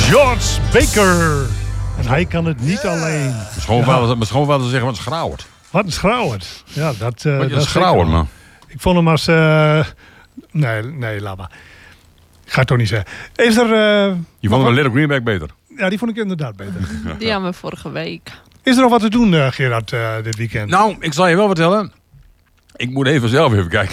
George Baker. En hij kan het niet alleen. Mijn schoonvader zeggen, wat schrouwert. Wat een schrouwert. Ja, dat Wat schrouwert, man. Ik vond hem als... Nee, laat maar. Ik ga het toch niet zeggen. Is er... Je vond hem Little Greenback beter? Ja, die vond ik inderdaad beter. Die hadden we vorige week. Is er nog wat te doen, Gerard, dit weekend? Nou, ik zal je wel vertellen. Ik moet zelf even kijken.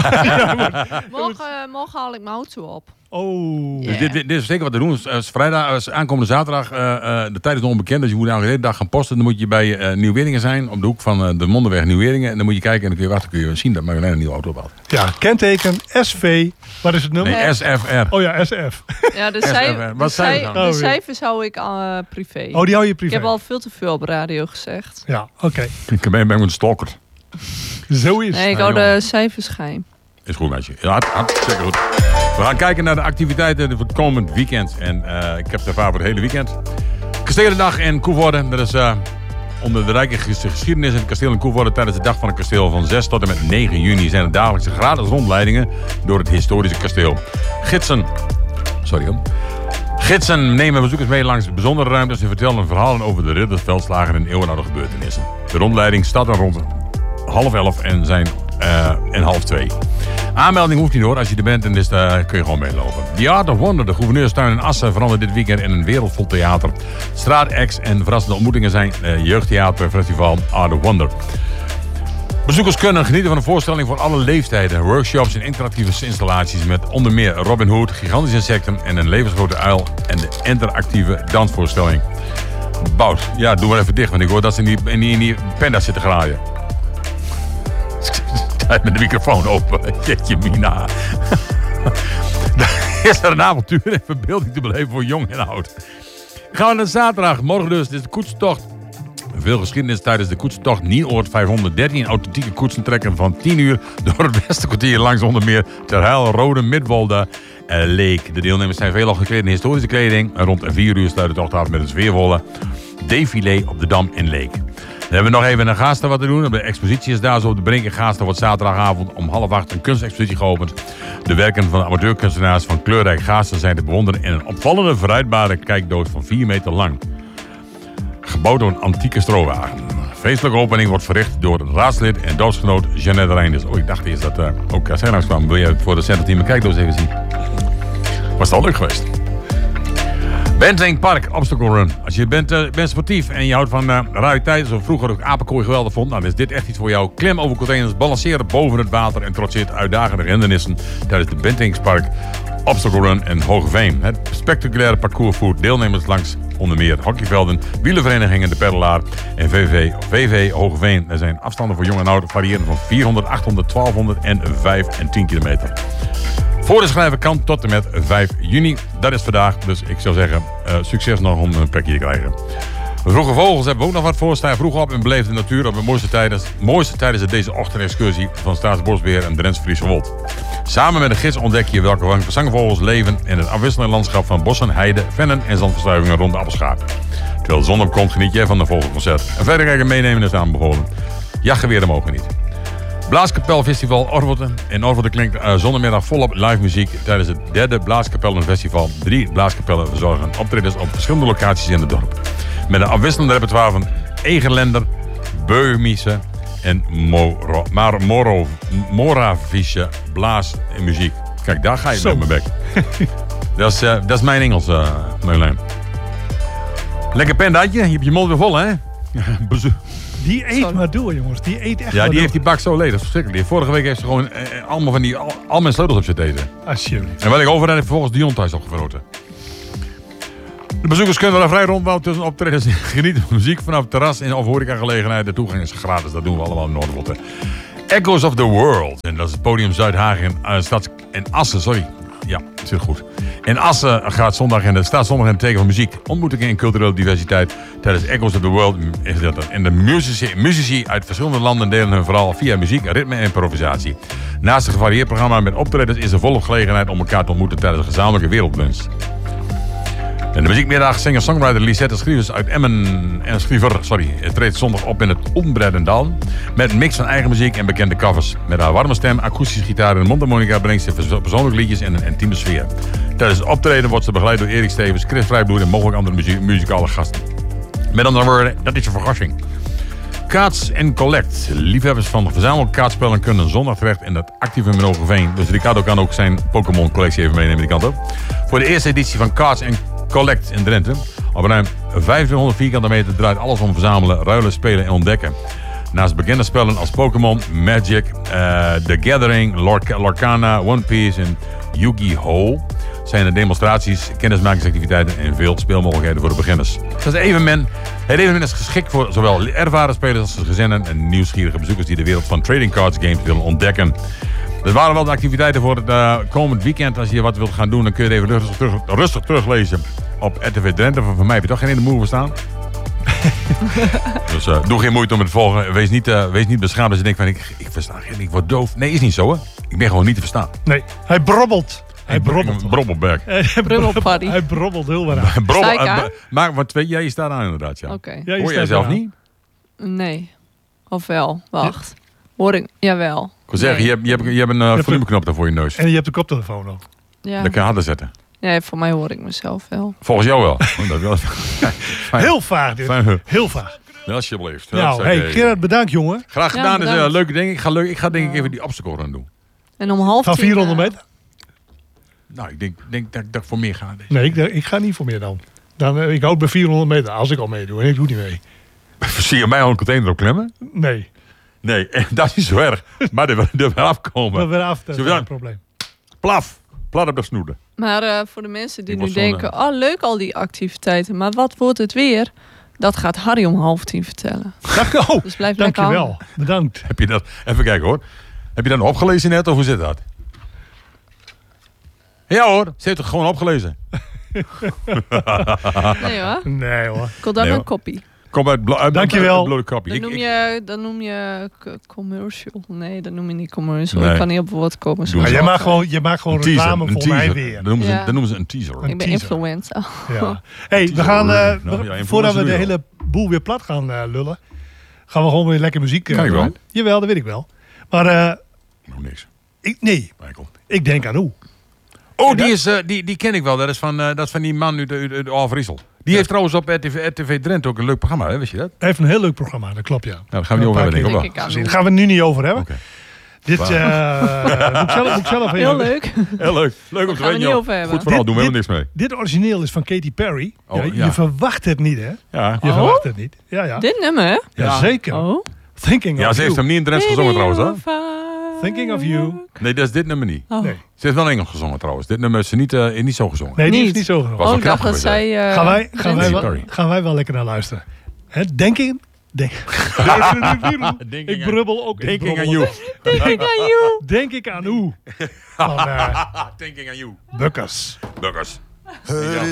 Morgen haal ik mijn auto op. Oh. Yeah. Dus dit is zeker wat te doen. Vrijdag, aankomende zaterdag, de tijd is nog onbekend. Dus je moet eigenlijk de hele dag gaan posten. Dan moet je bij Nieuw-Weringen zijn. Op de hoek van de Mondenweg Nieuw-Weringen. En dan moet je kijken en dan kun je wachten. Kun je zien dat Marjolein een nieuwe auto ophaalt. Ja, kenteken SV. Wat is het nummer? Nee, SFR. Oh ja, SF. Ja, de cijfers hou ik privé. Oh, die hou je privé? Ik heb al veel te veel op radio gezegd. Ja, oké. Ik ben een stalker. Zo is het. Nee, ik hou de cijfers geheim. Is goed, meisje. Ja, hartstikke goed. We gaan kijken naar de activiteiten voor het komend weekend. En ik heb het ervaren voor het hele weekend. Kastelendag in Koevoorde. Dat is onder de rijke geschiedenis in het kasteel in Koevoorde. Tijdens de dag van het kasteel van 6 tot en met 9 juni zijn er dagelijkse gratis rondleidingen door het historische kasteel. Gidsen nemen bezoekers mee langs bijzondere ruimtes en vertellen verhalen over de ridders, veldslagen en eeuwenoude gebeurtenissen. De rondleiding start dan rond 10:30 en zijn en 1:30. Aanmelding hoeft niet hoor, als je er bent en dus kun je gewoon meelopen. The Art of Wonder, de gouverneurstuin in Assen, verandert dit weekend in een wereldvol theater. Straatacts en verrassende ontmoetingen zijn jeugdtheaterfestival Art of Wonder. Bezoekers kunnen genieten van een voorstelling voor alle leeftijden. Workshops en interactieve installaties met onder meer Robin Hood, gigantische insecten en een levensgrote uil en de interactieve dansvoorstelling. Bout, ja, doe maar even dicht, want ik hoor dat ze in die panda's zitten graaien. Met de microfoon open. Jeetje mina. Is er een avontuur en verbeelding te beleven voor jong en oud. Gaan we naar zaterdag. Morgen dus. Dit is de koetstocht. Veel geschiedenis tijdens de koetstocht. Nienoord 513. Authentieke koetsen trekken van 10 uur door het Westerkwartier langs onder meer Terheil, Rode, Midwolda en Leek. De deelnemers zijn veelal gekleed in historische kleding. En rond 4 uur sluit de tocht af met een sfeervolle défilé op de Dam in Leek. Dan hebben we nog even een Gaasta wat te doen. De expositie is daar zo op de Brink in Gaasta. Wordt zaterdagavond om 7:30 een kunstexpositie geopend. De werken van de amateurkunstenaars van kleurrijk Gaasta zijn te bewonderen in een opvallende verruitbare kijkdoos van 4 meter lang. Gebouwd door een antieke strowagen. Feestelijke opening wordt verricht door raadslid en dorpsgenoot Jeannette Reinders. Oh, ik dacht eerst dat ook als hij langs kwam. Wil je voor de centerteam een kijkdoos even zien? Was het al leuk geweest. Benteng Park, Obstacle Run. Als je bent sportief en je houdt van rariteiten, zoals vroeger ook apenkooi geweldig vond, dan is dit echt iets voor jou. Klim over containers, balanceren boven het water en trotseert uitdagende hindernissen tijdens de Benteng Park, Obstacle Run en Hogeveen. Het spectaculaire parcours voert deelnemers langs onder meer hockeyvelden, wielerverenigingen, de Peddelaar en VV Hogeveen. Er zijn afstanden voor jong en oud variërend van 400, 800, 1200 en 5 en 10 kilometer. Voorschrijven kan tot en met 5 juni. Dat is vandaag, dus ik zou zeggen, succes nog om een plekje te krijgen. Vroege Vogels hebben we ook nog wat voor. Sta vroeg op en beleef de natuur op de mooiste tijdens deze ochtendexcursie van Staatsbosbeheer en Drents Friese Wold. Samen met de gids ontdek je welke zangvogels leven in het afwisselende landschap van bossen, heiden, vennen en zandverstuivingen rond de Appelschaap. Terwijl de zon opkomt geniet je van de vogelconcert. En verder kijken meenemen is aanbevolen. Jachtgeweren mogen niet. Blaaskapelfestival Orvolte. In Orvolte klinkt zondagmiddag volop live muziek tijdens het 3e Blaaskapellenfestival. 3 blaaskapellen verzorgen optredens op verschillende locaties in het dorp. Met een afwisselende repertoire van Egerländer, Beumische en Moravische blaas en muziek. Kijk, daar ga je met mijn bek. Dat is mijn Engels, Marjolein. Lekker pendatje, je hebt je mond weer vol, hè? Die eet maar door, jongens. Die eet echt ja, die heeft die bak zo leeg. Dat is verschrikkelijk. Vorige week heeft ze gewoon al mijn sleutels op zitten eten. Alsjeblieft. En wat ik over heb vervolgens Dion thuis opgevroten. De bezoekers kunnen er vrij rondbouwen tussen optredens. Genieten van muziek vanaf het terras en of horecagelegenheid. De toegang is gratis. Dat doen we allemaal in Noordwold. Echoes of the World. En dat is het podium Zuidhagen in Assen. Sorry. Ja, het zit goed. In Assen staat zondag in het teken van muziek, ontmoetingen en culturele diversiteit. Tijdens Echoes of the World is dat. En de muzici uit verschillende landen delen hun verhaal via muziek, ritme en improvisatie. Naast een gevarieerd programma met optredens is er volop gelegenheid om elkaar te ontmoeten tijdens een gezamenlijke wereldlunch. En de muziekmiddag singer-songwriter Lisette Schrievers uit Emmen treedt zondag op in het Onbreddendal met een mix van eigen muziek en bekende covers. Met haar warme stem, akoestische gitaar en mondharmonica brengt ze persoonlijke liedjes in een intieme sfeer. Tijdens het optreden wordt ze begeleid door Erik Stevens, Chris Vrijbloed en mogelijk andere muzikale gasten. Met andere woorden, dat is een verrassing. Cards & Collect. Liefhebbers van verzameld kaartspellen kunnen zondag terecht in het actieve Menogeveen. Dus Ricardo kan ook zijn Pokémon collectie even meenemen die kant op. Voor de eerste editie van Cards & Collect in Drenthe. Op ruim 1500 vierkante meter draait alles om verzamelen, ruilen, spelen en ontdekken. Naast bekende spellen als Pokémon, Magic, The Gathering, Lorcana, One Piece en Yu-Gi-Oh! Zijn er demonstraties, kennismakingsactiviteiten en veel speelmogelijkheden voor de beginners. Het evenement is geschikt voor zowel ervaren spelers als gezinnen en nieuwsgierige bezoekers die de wereld van trading cards games willen ontdekken. Er waren wel de activiteiten voor het komend weekend. Als je wat wilt gaan doen, dan kun je het even rustig teruglezen op RTV Drenthe. Van mij heb je toch geen in de moe staan. Dus doe geen moeite om het te volgen. Wees niet beschaamd als je denkt van ik versta geen, ik word doof. Nee, is niet zo hè. Ik ben gewoon niet te verstaan. Nee, hij brobbelt. Hij brobbelt. Brobbelberg. Hij brobbelt heel erg. Maar wat twee, jij staat aan inderdaad, ja. Okay. Ja, hoor jij zelf niet? Nee. Of wel? Wacht. Hoor ik? Jawel. Ik wil zeggen, je hebt een volumeknop daar voor je neus. En je hebt de koptelefoon op. Ja. Dat kan je harder zetten. Nee, voor mij hoor ik mezelf wel. Volgens jou wel. Dat wel. Heel vaag dit. Heel vaag. Ja, alsjeblieft. Nou, hey, Gerard, bedankt jongen. Graag gedaan. Dat is een leuke ding. Ik ga denk ik even die obstacle run doen. En om 9:30. Van 400 meter? Nou, ik denk dat ik voor meer ga. Nee, ik ga niet voor meer dan. Ik houd bij 400 meter als ik al meedoe. En ik doe niet mee. Zie je mij al een container op klemmen? Nee. Nee, dat is niet zo erg. Maar er weer afkomen. Dat weer af, dat is een probleem. Plaf. Plat op de snoede. Maar voor de mensen die nu denken, oh leuk al die activiteiten. Maar wat wordt het weer? Dat gaat Harry om 9:30 vertellen. Dus blijf lekker hangen. Dankjewel. Bedankt. Heb je dat? Even kijken hoor. Heb je dat nog opgelezen net of hoe zit dat? Ja hoor, ze heeft het gewoon opgelezen. Nee hoor. Nee hoor. Ik wil dan een kopie. Kom uit Dankjewel. Bloody Copy. Dan noem je commercial. Nee, dat noem je niet commercial. Nee. Ik kan niet op het woord komen. Maar je maakt gewoon reclame voor mij weer. Dan noemen ze een teaser. Ik ben influencer. Ja. Hey, we gaan, voordat we de hele boel weer plat gaan lullen, gaan we gewoon weer lekker muziek kan je wel? Jawel, dat weet ik wel. Maar nog niks. Ik denk aan hoe. Oh, die ken ik wel. Dat is van die man uit Overijssel. Die heeft trouwens op RTV Drenthe ook een leuk programma, hè? Wist je dat? Hij heeft een heel leuk programma, dat klopt ja. Nou, daar gaan we niet over hebben, denk ik. Daar gaan we het nu niet over hebben. Okay. Dit moet ik zelf even. Heel leuk. Heel leuk. Leuk om te weten. Goed verhaal, doen we helemaal niks mee. Dit origineel is van Katy Perry. Je verwacht het niet, hè? Ja. Je verwacht het niet. Ja. Dit nummer, hè? Ja, zeker. Oh. Thinking of You. Ja, ze heeft hem niet in Drents gezongen trouwens, hè? Thinking of You. Nee, dat is dit nummer niet. Oh. Nee. Ze heeft wel Engels gezongen trouwens. Dit nummer is ze niet zo gezongen. Nee, die is niet zo gezongen. Oh, ik dacht dat zij... Gaan wij wel lekker naar luisteren. Thinking ik brubbel ook. Thinking on You. Thinking on You. Denk ik aan hoe. Thinking on You. Bukkers.